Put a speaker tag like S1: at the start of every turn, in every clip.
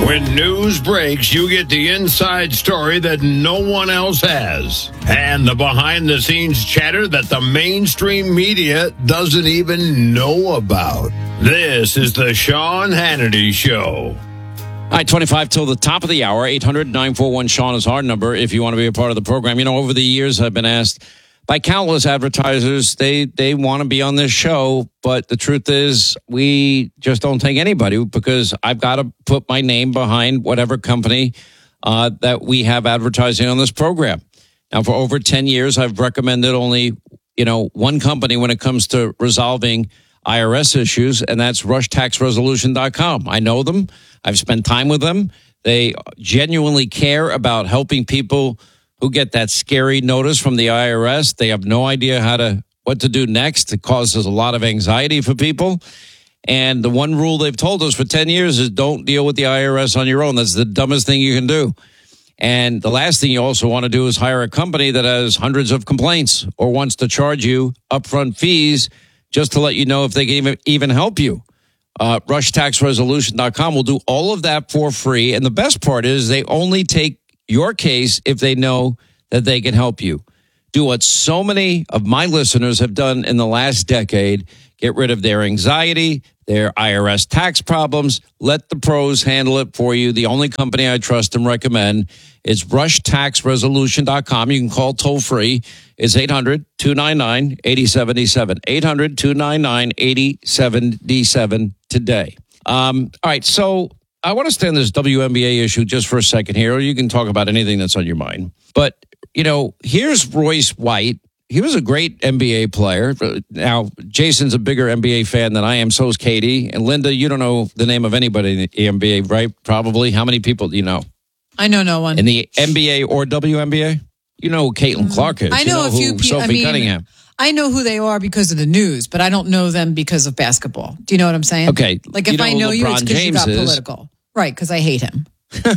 S1: When news breaks, you get the inside story that no one else has. And the behind-the-scenes chatter that the mainstream media doesn't even know about. This is the Sean Hannity Show.
S2: All right, 25 till the top of the hour. 800-941-SEAN is our number if you want to be a part of the program. You know, over the years, I've been asked by countless advertisers, they want to be on this show, but the truth is we just don't take anybody because I've got to put my name behind whatever company that we have advertising on this program. Now, for over 10 years, I've recommended only, one company when it comes to resolving IRS issues, and that's RushTaxResolution.com. I know them. I've spent time with them. They genuinely care about helping people who get that scary notice from the IRS. They have no idea what to do next. It causes a lot of anxiety for people. And the one rule they've told us for 10 years is don't deal with the IRS on your own. That's the dumbest thing you can do. And the last thing you also want to do is hire a company that has hundreds of complaints or wants to charge you upfront fees just to let you know if they can even help you. RushTaxResolution.com will do all of that for free. And the best part is they only take your case if they know that they can help you. Do what so many of my listeners have done in the last decade. Get rid of their anxiety, their IRS tax problems. Let the pros handle it for you. The only company I trust and recommend is RushTaxResolution.com. You can call toll free. It's 800-299-8077. 800-299-8077 today. All right, so I want to stay on this WNBA issue just for a second here, or you can talk about anything that's on your mind. But, here's Royce White. He was a great NBA player. Now, Jason's a bigger NBA fan than I am. So is Katie. And Linda, you don't know the name of anybody in the NBA, right? Probably. How many people do you know?
S3: I know no one.
S2: In the NBA or WNBA? You know who Caitlin Clark is.
S3: I know a few people.
S2: Sophie Cunningham.
S3: I know who they are because of the news, but I don't know them because of basketball. Do you know what I'm saying?
S2: Okay.
S3: Like if I know you, it's because you got political. Right, because I hate him.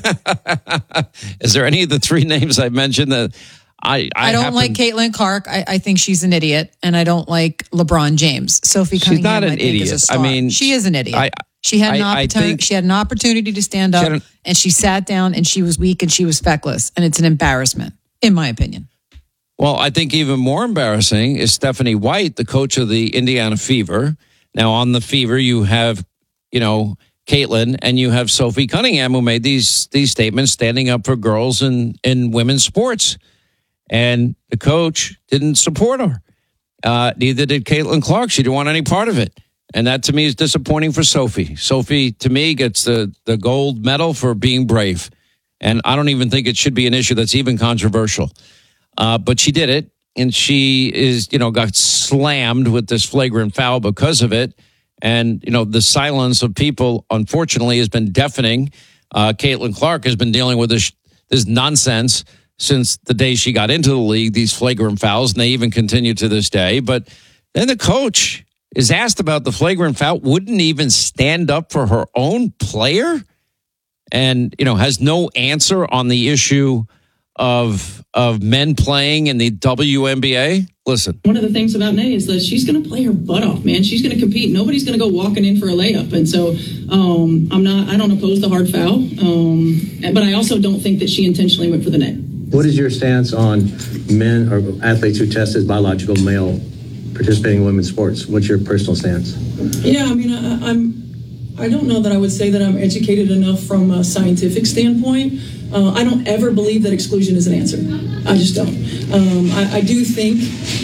S2: Is there any of the three names I mentioned that I
S3: don't like Caitlin Clark. I think she's an idiot, and I don't like LeBron James. Sophie Cunningham,
S2: she's not an idiot.
S3: Is a star. I mean, she is an idiot. She had an opportunity. She had an opportunity to stand up, and she sat down, and she was weak, and she was feckless, and it's an embarrassment, in my opinion.
S2: Well, I think even more embarrassing is Stephanie White, the coach of the Indiana Fever. Now, on the Fever, you have, Caitlin, and you have Sophie Cunningham, who made these statements standing up for girls in women's sports. And the coach didn't support her. Neither did Caitlin Clark. She didn't want any part of it. And that, to me, is disappointing for Sophie. Sophie, to me, gets the gold medal for being brave. And I don't even think it should be an issue that's even controversial. But she did it, and she got slammed with this flagrant foul because of it. And, the silence of people, unfortunately, has been deafening. Caitlin Clark has been dealing with this nonsense since the day she got into the league, these flagrant fouls, and they even continue to this day. But then the coach is asked about the flagrant foul, wouldn't even stand up for her own player, and, has no answer on the issue of men playing in the WNBA. Listen.
S4: One of the things about Nay is that she's going to play her butt off, man. She's going to compete. Nobody's going to go walking in for a layup. And so I don't oppose the hard foul. But I also don't think that she intentionally went for the net.
S5: What is your stance on men or athletes who test as biological male participating in women's sports? What's your personal stance?
S4: Yeah, I mean, I don't know that I would say that I'm educated enough from a scientific standpoint. I don't ever believe that exclusion is an answer. I just don't. I do think,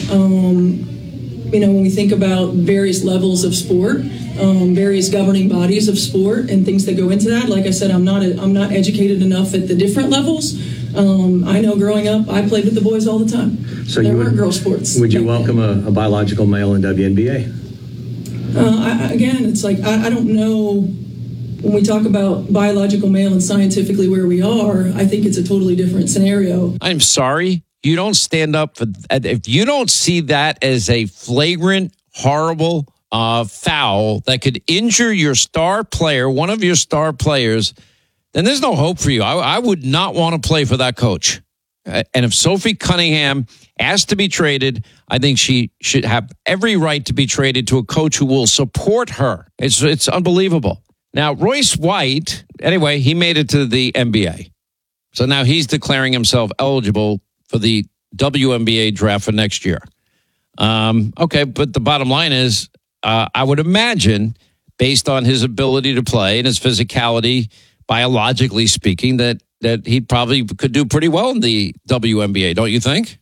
S4: when we think about various levels of sport, various governing bodies of sport and things that go into that, like I said, I'm not educated enough at the different levels. I know growing up, I played with the boys all the time.
S5: So
S4: there weren't girl sports.
S5: Would you welcome a biological male in WNBA?
S4: Again, it's like, I don't know. When we talk about biological male and scientifically where we are, I think it's a totally different scenario.
S2: I'm sorry. You don't stand up for, if you don't see that as a flagrant, horrible foul that could injure your star player, one of your star players, then there's no hope for you. I would not want to play for that coach. And if Sophie Cunningham asked to be traded, I think she should have every right to be traded to a coach who will support her. It's unbelievable. Now, Royce White, anyway, he made it to the NBA. So now he's declaring himself eligible for the WNBA draft for next year. Okay, but the bottom line is, I would imagine, based on his ability to play and his physicality, biologically speaking, that he probably could do pretty well in the WNBA, don't you think?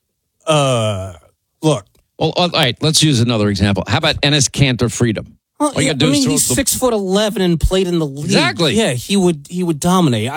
S6: Look.
S2: Well, all right, let's use another example. How about Enes Kanter Freedom?
S6: Well, he's 6'11" and played in the league.
S2: Exactly.
S6: Yeah, he would dominate.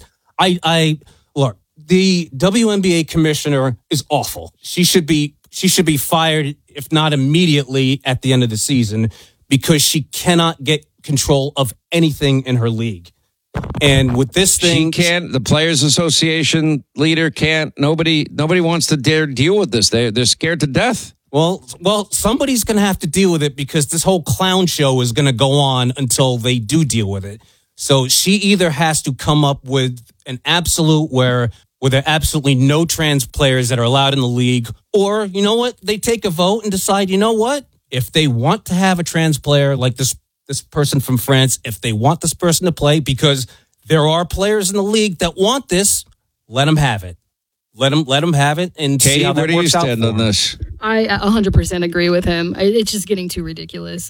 S6: Look, the WNBA commissioner is awful. She should be fired, if not immediately at the end of the season, because she cannot get control of anything in her league. And with this thing,
S2: she can't. The Players Association leader can't. Nobody wants to dare deal with this. They're scared to death.
S6: Well, somebody's going to have to deal with it, because this whole clown show is going to go on until they do deal with it. So she either has to come up with an absolute where there are absolutely no trans players that are allowed in the league, or, you know what, they take a vote and decide, you know what, if they want to have a trans player like this person from France, if they want this person to play, because there are players in the league that want this, let them have it. Let them have it, and
S2: Katie,
S6: see how that
S2: where do you
S6: works out
S2: stand on this?
S7: I 100% agree with him. It's just getting too ridiculous.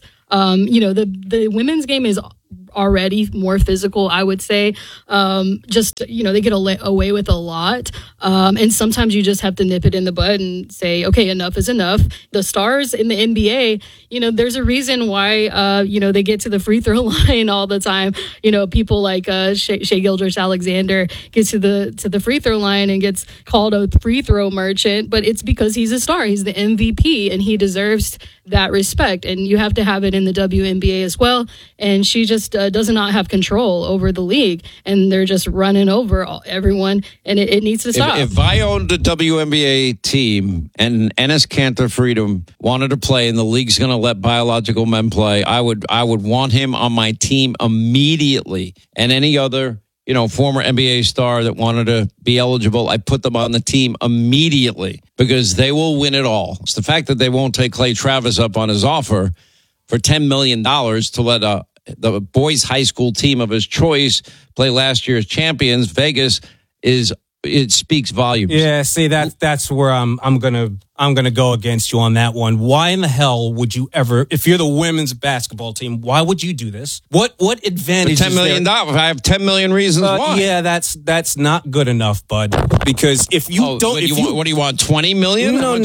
S7: The women's game is already more physical, I would say. They get away with a lot. And sometimes you just have to nip it in the bud and say, okay, enough is enough. The stars in the NBA, there's a reason why, they get to the free throw line all the time. People like Shai Gilgeous-Alexander gets to the free throw line and gets called a free throw merchant, but it's because he's a star. He's the MVP, and he deserves that respect. And you have to have it in the WNBA as well. And she just does not have control over the league, and they're just running over everyone, and it needs to stop.
S2: If I owned a WNBA team and Enes Kanter Freedom wanted to play and the league's going to let biological men play, I would want him on my team immediately. And any other, former NBA star that wanted to be eligible, I put them on the team immediately, because they will win it all. It's the fact that they won't take Clay Travis up on his offer for $10 million to let the boys' high school team of his choice play last year's champions, Vegas, it speaks volumes.
S6: Yeah, see, that's where I'm gonna go against you on that one. Why in the hell would you ever, if you're the women's basketball team, why would you do this? What advantage?
S2: $10 million. I have 10 million reasons why.
S6: Yeah, that's not good enough, bud. Because if you don't,
S2: what do you want? 20 million?
S6: No.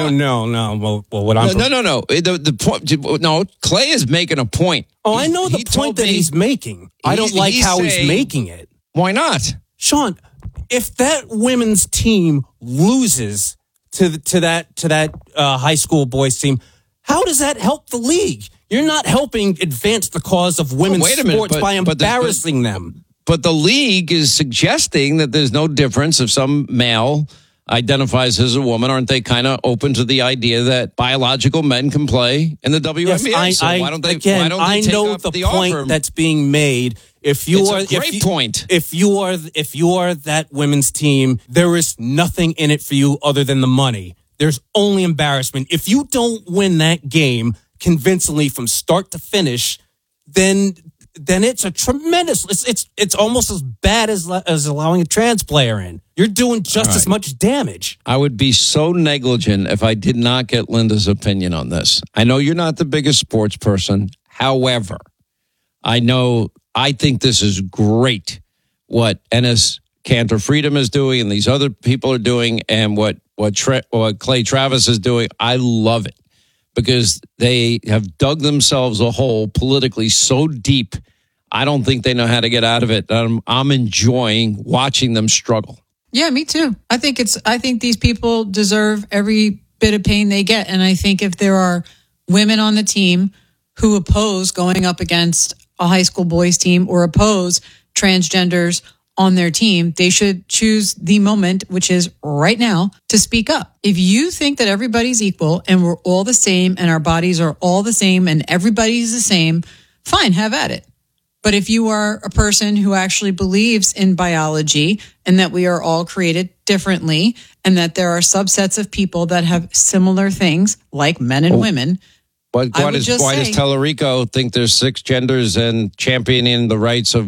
S6: Well, what I'm
S2: no. The point. No, Clay is making a point.
S6: Oh, I know the point that he's making. I don't like how he's making it.
S2: Why not,
S6: Sean? If that women's team loses to that high school boys team, how does that help the league? You're not helping advance the cause of women's sports by embarrassing them.
S2: But the league is suggesting that there's no difference if some male identifies as a woman. Aren't they kind of open to the idea that biological men can play in the WNBA?
S6: Yes,
S2: why don't they
S6: I know the point
S2: offer?
S6: That's being made. If you are that women's team, there is nothing in it for you other than the money. There's only embarrassment. If you don't win that game convincingly from start to finish, then it's a tremendous. It's almost as bad as allowing a trans player in. You're doing just as much damage.
S2: I would be so negligent if I did not get Linda's opinion on this. I know you're not the biggest sports person. However, I think this is great what Enes Kanter Freedom is doing and these other people are doing, and what Clay Travis is doing. I love it, because they have dug themselves a hole politically so deep. I don't think they know how to get out of it. I'm enjoying watching them struggle.
S3: Yeah, me too. I think these people deserve every bit of pain they get. And I think if there are women on the team who oppose going up against a high school boys team or oppose transgenders on their team, they should choose the moment, which is right now, to speak up. If you think that everybody's equal and we're all the same and our bodies are all the same and everybody's the same, fine, have at it. But if you are a person who actually believes in biology and that we are all created differently and that there are subsets of people that have similar things like men and women,
S2: why does Tellerico think there's 6 genders and championing the rights of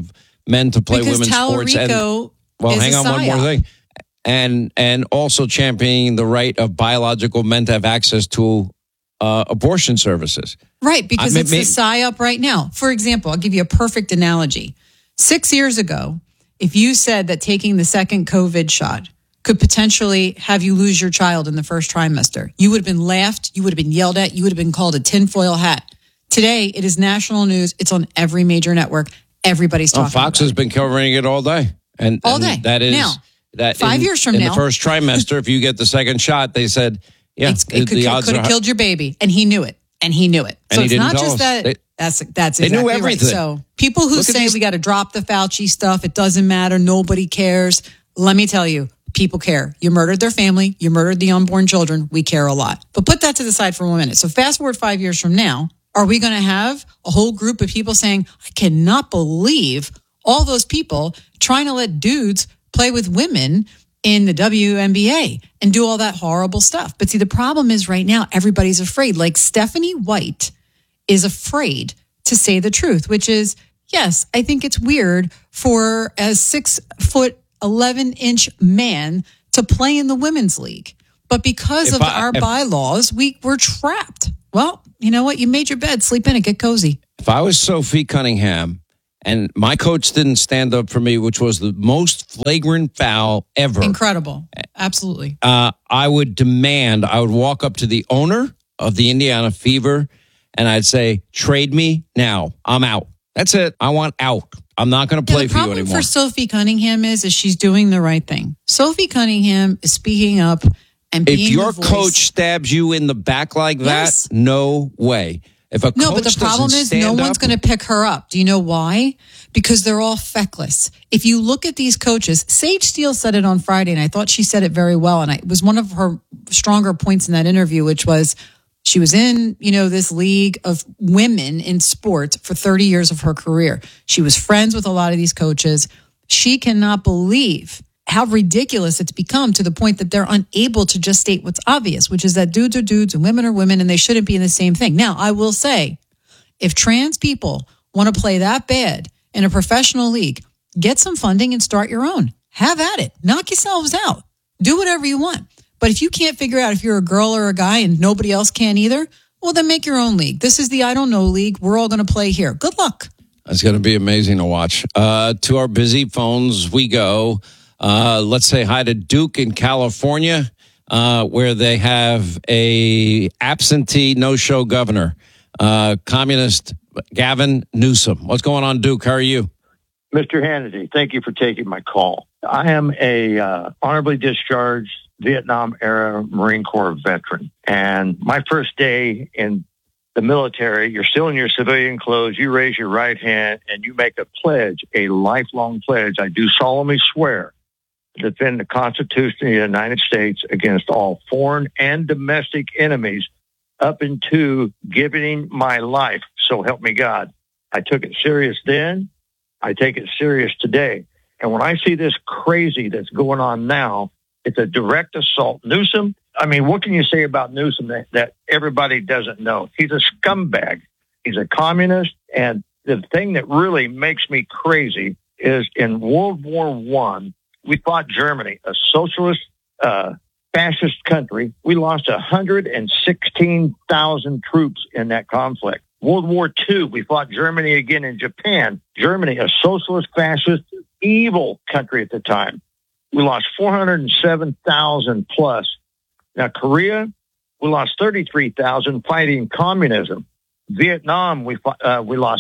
S2: men to play
S3: because
S2: women's sports. And
S3: Tallarico
S2: well,
S3: is
S2: hang
S3: a
S2: on one more
S3: psyop.
S2: thing. And also championing the right of biological men to have access to abortion services.
S3: Right, because
S2: I
S3: it's the psyop right now. For example, I'll give you a perfect analogy. 6 years ago, if you said that taking the second COVID shot could potentially have you lose your child in the first trimester, you would have been laughed, you would have been yelled at, you would have been called a tinfoil hat. Today, it is national news. It's on every major network. Everybody's talking
S2: Fox
S3: about
S2: has
S3: it.
S2: been covering it all day. And
S3: All day.
S2: That is
S3: Now,
S2: that
S3: 5 years from
S2: in
S3: now-
S2: the first trimester, if you get the second shot, they said, yeah,
S3: It could have killed your baby, and he knew it. And he knew it.
S2: And
S3: So
S2: he
S3: it's
S2: didn't
S3: not
S2: tell
S3: just
S2: us.
S3: that. That's
S2: they knew
S3: exactly right.
S2: everything.
S3: So people who
S2: Look at
S3: say
S2: these-
S3: we got to drop the Fauci stuff, it doesn't matter, nobody cares. Let me tell you, people care. You murdered their family, you murdered the unborn children. We care a lot. But put that to the side for 1 minute. So fast forward 5 years from now, are we going to have a whole group of people saying, I cannot believe all those people trying to let dudes play with women in the WNBA and do all that horrible stuff? But see, the problem is right now, everybody's afraid. Like Stephanie White is afraid to say the truth, which is, yes, I think it's weird for a 6'11" man to play in the women's league. But because of our bylaws, we're trapped. Well, you know what? You made your bed, sleep in it, get cozy.
S2: If I was Sophie Cunningham and my coach didn't stand up for me, which was the most flagrant foul ever.
S3: Incredible. Absolutely.
S2: I would walk up to the owner of the Indiana Fever and I'd say, trade me now. I'm out. That's it. I want out. I'm not going to play for you anymore.
S3: The problem for Sophie Cunningham is she's doing the right thing. Sophie Cunningham is speaking up and being
S2: if your
S3: the voice.
S2: coach stabs you in the back like that,
S3: Yes.
S2: no way. If a
S3: No,
S2: coach
S3: but the problem
S2: doesn't
S3: is no
S2: stand
S3: one's
S2: up-
S3: going to pick her up. Do you know why? Because they're all feckless. If you look at these coaches, Sage Steele said it on Friday, and I thought she said it very well. And it was one of her stronger points in that interview, which was she was in, this league of women in sports for 30 years of her career. She was friends with a lot of these coaches. She cannot believe how ridiculous it's become to the point that they're unable to just state what's obvious, which is that dudes are dudes and women are women and they shouldn't be in the same thing. Now, I will say, if trans people want to play that bad in a professional league, get some funding and start your own. Have at it. Knock yourselves out. Do whatever you want. But if you can't figure out if you're a girl or a guy and nobody else can either, well, then make your own league. This is the I Don't Know League. We're all going to play here. Good luck.
S2: It's going to be amazing to watch. To our busy phones we go. Let's say hi to Duke in California, where they have a absentee no-show governor, communist Gavin Newsom. What's going on, Duke? How are you?
S8: Mr. Hannity, thank you for taking my call. I am a honorably discharged Vietnam-era Marine Corps veteran. And my first day in the military, you're still in your civilian clothes, you raise your right hand, and you make a pledge, a lifelong pledge. I do solemnly swear to defend the Constitution of the United States against all foreign and domestic enemies up into giving my life. So help me God. I took it serious then. I take it serious today. And when I see this crazy that's going on now, it's a direct assault. Newsom, I mean, what can you say about Newsom that everybody doesn't know? He's a scumbag. He's a communist. And the thing that really makes me crazy is in World War I, we fought Germany, a socialist, fascist country. We lost 116,000 troops in that conflict. World War II, we fought Germany again in Japan. Germany, a socialist, fascist, evil country at the time. We lost 407,000 plus. Now, Korea, we lost 33,000 fighting communism. Vietnam, we lost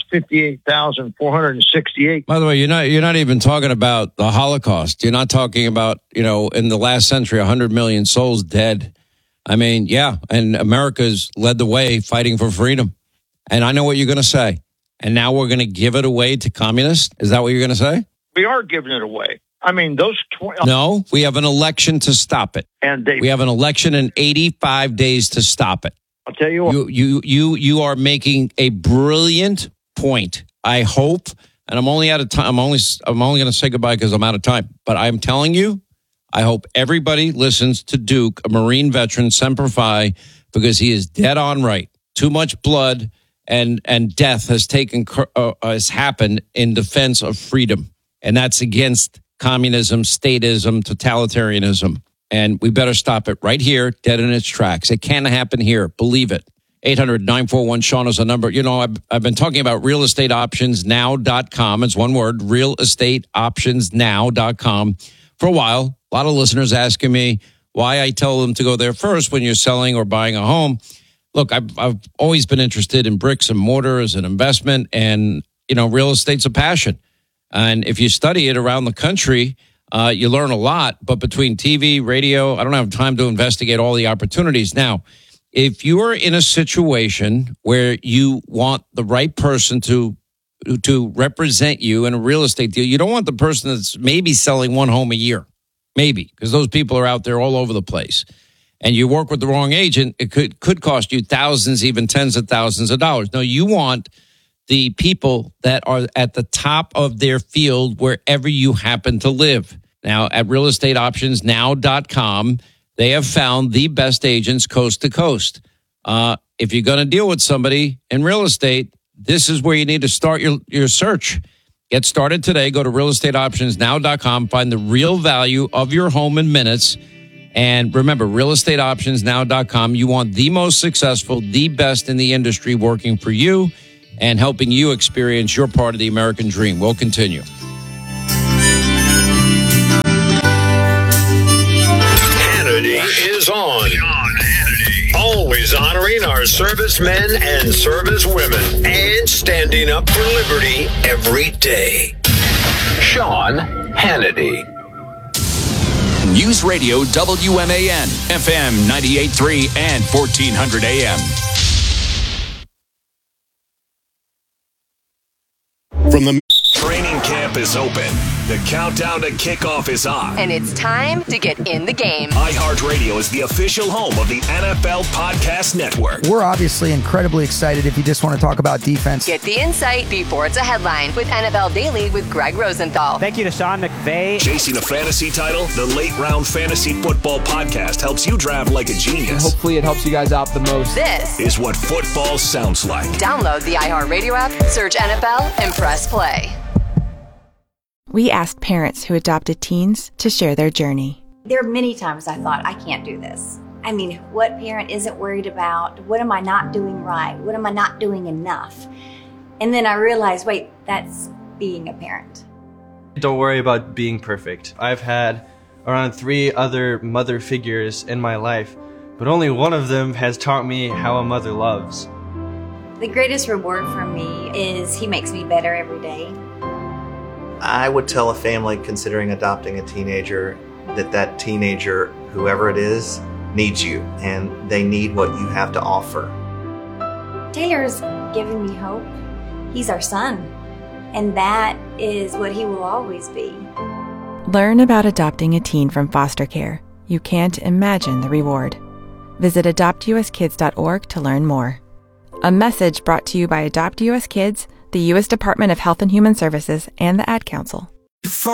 S8: 58,468.
S2: By the way, you're not even talking about the Holocaust. You're not talking about, in the last century, 100 million souls dead. I mean, yeah, and America's led the way fighting for freedom. And I know what you're going to say. And now we're going to give it away to communists? Is that what you're going to say?
S8: We are giving it away. I mean, those...
S2: No, we have an election to stop it.
S8: And
S2: we have an election in 85 days to stop it.
S8: I'll tell you what.
S2: You are making a brilliant point. I hope, and I'm only out of time. I'm only going to say goodbye because I'm out of time. But I'm telling you, I hope everybody listens to Duke, a Marine veteran, Semper Fi, because he is dead on right. Too much blood and death has happened in defense of freedom. And that's against communism, statism, totalitarianism. And we better stop it right here, dead in its tracks. It can't happen here. Believe it. 800-941-SEAN is a number. You know, I've been talking about realestateoptionsnow.com. It's one word, realestateoptionsnow.com for a while. A lot of listeners asking me why I tell them to go there first when you're selling or buying a home. Look, I've always been interested in bricks and mortar as an investment, and, you know, real estate's a passion. And if you study it around the country, you learn a lot. But between TV, radio, I don't have time to investigate all the opportunities. Now, if you are in a situation where you want the right person to represent you in a real estate deal, you don't want the person that's maybe selling one home a year, maybe, because those people are out there all over the place. And you work with the wrong agent, it could cost you thousands, even tens of thousands of dollars. No, you want the people that are at the top of their field wherever you happen to live. Now, at realestateoptionsnow.com, they have found the best agents coast to coast. If you're going to deal with somebody in real estate, this is where you need to start your search. Get started today. Go to realestateoptionsnow.com. Find the real value of your home in minutes. And remember, realestateoptionsnow.com. You want the most successful, the best in the industry working for you and helping you experience your part of the American dream. We'll continue.
S1: Is on. Always honoring our servicemen and servicewomen and standing up for liberty every day. Sean Hannity.
S9: News Radio WMAN, FM 98.3 and 1400 AM.
S10: From the
S11: training camp is open. The countdown to kickoff is on.
S12: And it's time to get in the game.
S11: iHeartRadio is the official home of the NFL Podcast Network.
S13: We're obviously incredibly excited if you just want to talk about defense.
S12: Get the insight before it's a headline with NFL Daily with Greg Rosenthal.
S14: Thank you to Sean McVay.
S11: Chasing a fantasy title, the Late Round Fantasy Football Podcast helps you draft like a genius.
S14: And hopefully it helps you guys out the most.
S12: This
S11: is what football sounds like.
S12: Download the iHeartRadio app, search NFL, and press play.
S15: We asked parents who adopted teens to share their journey.
S16: There are many times I thought, I can't do this. I mean, what parent isn't worried about? What am I not doing right? What am I not doing enough? And then I realized, wait, that's being a parent.
S17: Don't worry about being perfect. I've had around 3 other mother figures in my life, but only one of them has taught me how a mother loves.
S16: The greatest reward for me is he makes me better every day.
S18: I would tell a family considering adopting a teenager that teenager, whoever it is, needs you, and they need what you have to offer.
S16: Taylor's given me hope. He's our son, and that is what he will always be.
S15: Learn about adopting a teen from foster care. You can't imagine the reward. Visit adoptuskids.org to learn more. A message brought to you by Adopt US Kids, the U.S. Department of Health and Human Services, and the Ad Council.